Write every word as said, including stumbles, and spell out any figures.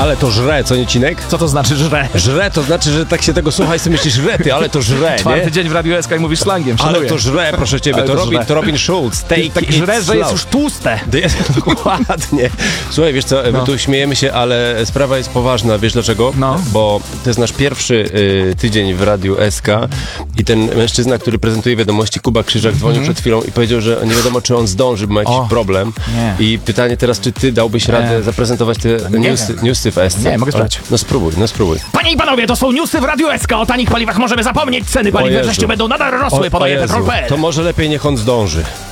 Ale to żre, co nie, Cinek? Co to znaczy żre? Żre to znaczy, że tak się tego słucha i sobie myślisz, rety, ale to żre, Czwarty nie? dzień w Radiu S K i mówisz slangiem, szanuję. Ale to żre, proszę ciebie, Ale to, to Robin, żre. to Robin Schulz. Take Tak it żre, że slow. jest już tłuste. Dokładnie. Słuchaj, wiesz co, my No. tu śmiejemy się, ale sprawa jest poważna, wiesz dlaczego? No. Bo to jest nasz pierwszy y, tydzień w Radiu S K i ten mężczyzna, który prezentuje wiadomości, Kuba Krzyżak, dzwonił Mhm. przed chwilą i powiedział, że nie wiadomo, czy on zdąży, bo ma jakiś O, problem. nie. I pytanie teraz, czy ty dałbyś radę zaprezentować te Nie newsy, wiem. newsy w S C? Nie, mogę sprawdzić. No spróbuj, no spróbuj. Panie i panowie, to są newsy w Radiu S K. O tanich paliwach możemy zapomnieć. Ceny O paliw we Jezu. wrześniu będą nadal rosły, O podaje Jezu, Petrol kropka p l. to może lepiej niech on zdąży.